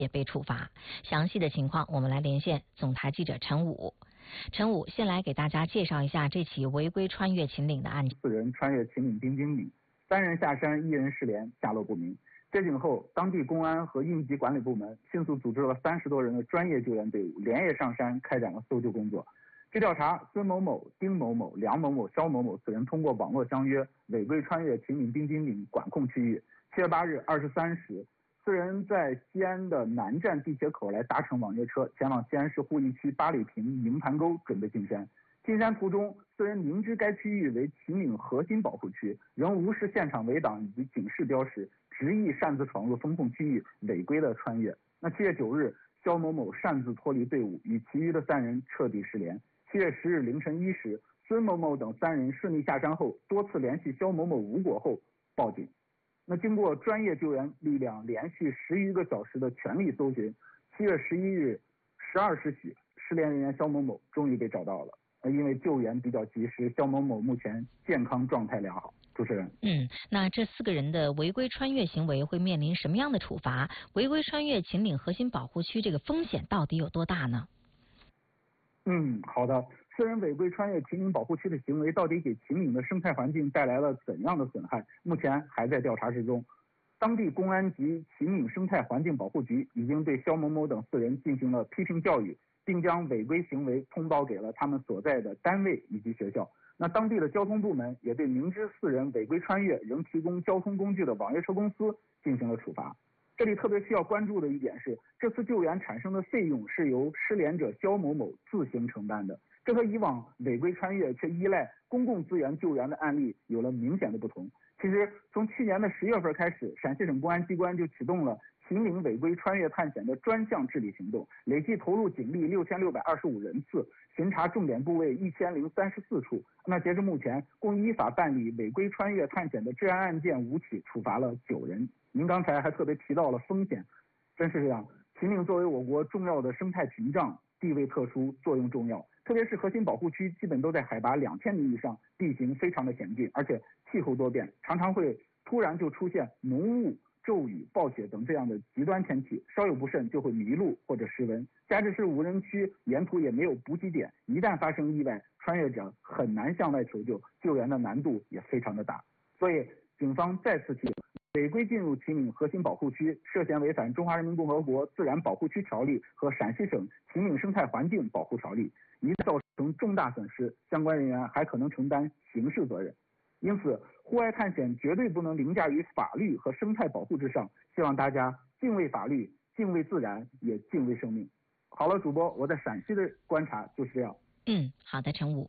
也被处罚。详细的情况，我们来连线总台记者陈武。陈武，先来给大家介绍一下这起违规穿越秦岭的案件。 4人穿越秦岭冰晶岭，3人下山，1人失联，下落不明。接警后，当地公安和应急管理部门迅速组织了30多人的专业救援队伍，连夜上山开展了搜救工作。据调查，孙某某、丁某某、梁某某、肖某某4人通过网络相约，违规穿越秦岭冰晶岭管控区域。7月8日23时，4人在西安的南站地铁口来搭乘网约车，前往西安市鄠邑区八里坪营盘沟准备进山。进山途中，4人明知该区域为秦岭核心保护区，仍无视现场围挡以及警示标识，执意擅自闯入封控区域，违规的穿越。7月9日，肖某某擅自脱离队伍，与其余的3人彻底失联。7月10日凌晨1时，孙某某等3人顺利下山后，多次联系肖某某无果后报警。经过专业救援力量连续10余个小时的全力搜寻，7月11日12时许，失联人员肖某某终于被找到了。因为救援比较及时，肖某某目前健康状态良好。主持人， 那这4个人的违规穿越行为会面临什么样的处罚？违规穿越秦岭核心保护区，这个风险到底有多大呢？ 好的。4人违规穿越秦岭保护区的行为，到底给秦岭的生态环境带来了怎样的损害？目前还在调查之中。当地公安局秦岭生态环境保护局已经对肖某某等4人进行了批评教育，并将违规行为通报给了他们所在的单位以及学校。当地的交通部门也对明知4人违规穿越仍提供交通工具的网约车公司进行了处罚。这里特别需要关注的一点是，这次救援产生的费用是由失联者肖某某自行承担的，这和以往违规穿越却依赖公共资源救援的案例有了明显的不同。其实从去年的10月份开始，陕西省公安机关就启动了秦岭违规穿越探险的专项治理行动，累计投入警力6625人次，巡查重点部位1034处。截至目前，共依法办理违规穿越探险的治安案件5起，处罚了9人。您刚才还特别提到了风险，真是这样。秦岭作为我国重要的生态屏障，地位特殊，作用重要，特别是核心保护区基本都在海拔2000米以上，地形非常的险峻，而且气候多变，常常会突然就出现浓雾、骤雨、暴雪等这样的极端天气，稍有不慎就会迷路或者失温。加之是无人区，沿途也没有补给点，一旦发生意外，穿越者很难向外求救，救援的难度也非常的大。所以警方再次提醒，违规进入秦岭核心保护区，涉嫌违反《中华人民共和国自然保护区条例》和陕西省秦岭生态环境保护条例，一旦造成重大损失，相关人员还可能承担刑事责任。因此，户外探险绝对不能凌驾于法律和生态保护之上，希望大家敬畏法律、敬畏自然，也敬畏生命。好了，主播，我在陕西的观察就是这样。 好的，陈武。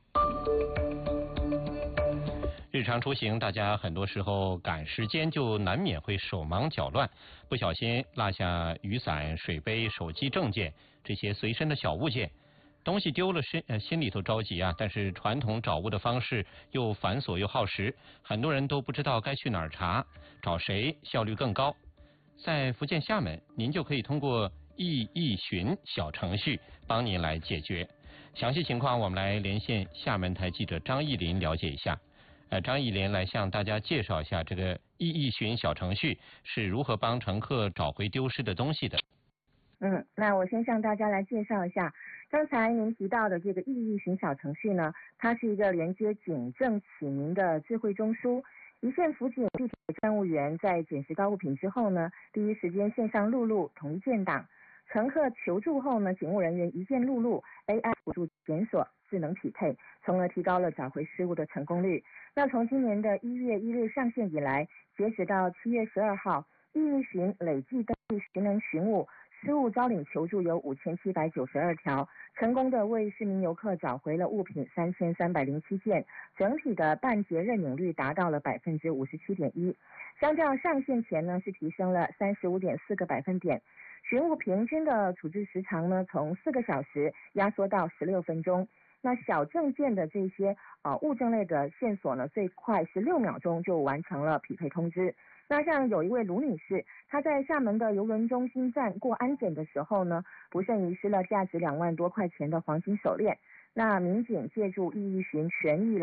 日常出行，大家很多时候赶时间就难免会手忙脚乱，不小心落下雨伞、水杯、手机、证件这些随身的小物件。东西丢了心里头着急啊，但是传统找物的方式又繁琐又耗时，很多人都不知道该去哪儿查，找谁效率更高。在福建厦门，您就可以通过易易寻小程序帮您来解决。详细情况我们来连线厦门台记者张艺林了解一下。张艺林来向大家介绍一下这个易易寻小程序是如何帮乘客找回丢失的东西的。 那我先向大家来介绍一下，刚才您提到的这个易易寻小程序呢，它是一个连接警政启民的智慧中枢。一线辅警地铁站务员在捡拾到物品之后呢，第一时间线上录入，统一建档。乘客求助后呢，警务人员一键录入 ，AI 辅助检索，智能匹配，从而提高了找回失物的成功率。那从今年的1月1日上线以来，截止到7月12号，易易寻累计登记寻人寻物、失物招领求助有5792条，成功的为市民游客找回了物品3307件，整体的办结认领率达到了57.1%，相较上线前呢是提升了35.4个百分点。寻物平均的处置时长呢，从4个小时压缩到16分钟。那小证件的这些物证类的线索呢，最快16秒钟就完成了匹配通知。那像有一位卢女士，她在厦门的邮轮中心站过安检的时候呢，不慎遗失了价值2万多块钱的黄金手链。那民警借助易易寻全域